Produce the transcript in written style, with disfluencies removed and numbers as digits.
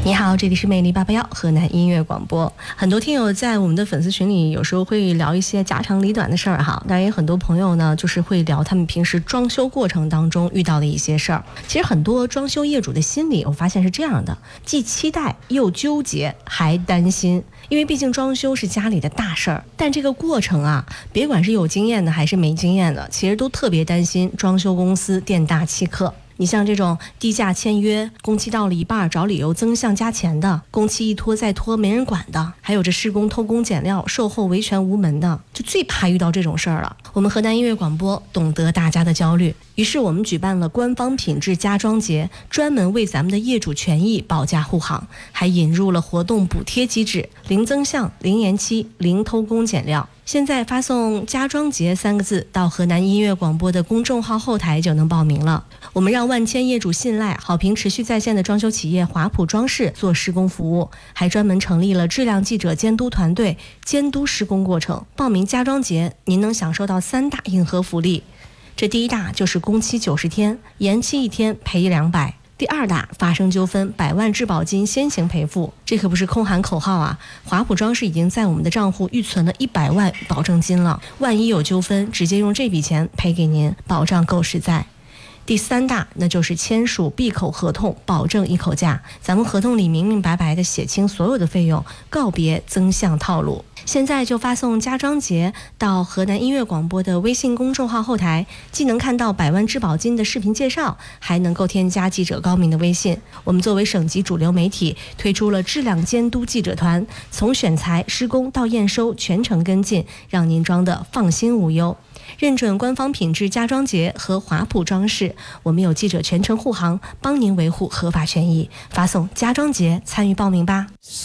你好，这里是魅力881河南音乐广播。很多听友在我们的粉丝群里有时候会聊一些家长里短的事儿哈，当然也很多朋友呢就是会聊他们平时装修过程当中遇到的一些事儿。其实很多装修业主的心理我发现是这样的，既期待又纠结还担心，因为毕竟装修是家里的大事儿，但这个过程啊，别管是有经验的还是没经验的，其实都特别担心装修公司店大欺客。你像这种低价签约，工期到了一半找理由增项加钱的，工期一拖再拖没人管的，还有这施工偷工减料、售后维权无门的，就最怕遇到这种事儿了。我们河南音乐广播懂得大家的焦虑，于是我们举办了官方品质家装节，专门为咱们的业主权益保驾护航，还引入了活动补贴机制，零增项、零延期、零偷工减料。现在发送家装节3个字到河南音乐广播的公众号后台就能报名了。我们让万千业主信赖、好评持续在线的装修企业华普装饰做施工服务，还专门成立了质量记者监督团队，监督施工过程。报名家装节您能享受到3大硬核福利，这第一大就是工期90天，延期1天赔200。第二大，发生纠纷100万质保金先行赔付，这可不是空喊口号啊！华普装饰已经在我们的账户预存了100万保证金了，万一有纠纷，直接用这笔钱赔给您，保障够实在。第三大，那就是签署闭口合同，保证一口价。咱们合同里明明白白的写清所有的费用，告别增项套路。现在就发送家装节到河南音乐广播的微信公众号后台，既能看到100万质保金的视频介绍，还能够添加记者高明的微信。我们作为省级主流媒体，推出了质量监督记者团，从选材、施工到验收全程跟进，让您装的放心无忧。认准官方品质家装节和华普装饰，我们有记者全程护航，帮您维护合法权益。发送家装节参与报名吧。